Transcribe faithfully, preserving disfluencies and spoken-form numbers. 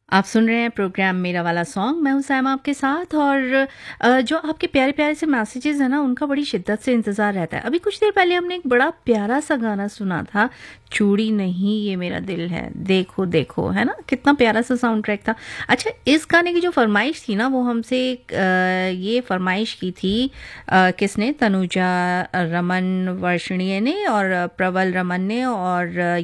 आप सुन रहे हैं प्रोग्राम मेरा वाला सॉन्ग। मैं हूं सैमा आपके साथ और अ, जो आपके प्यारे प्यारे से मैसेजेस हैं ना उनका बड़ी शिद्दत से इंतज़ार रहता है। अभी कुछ देर पहले हमने एक बड़ा प्यारा सा गाना सुना था, चूड़ी नहीं ये मेरा दिल है, देखो देखो, है ना, कितना प्यारा सा साउंड ट्रैक था। अच्छा, इस गाने की जो फरमाइश थी ना वो हमसे एक, अ, ये फरमाइश की थी, अ, किसने, तनुजा रमन वर्षणीय ने और प्रबल रमन ने और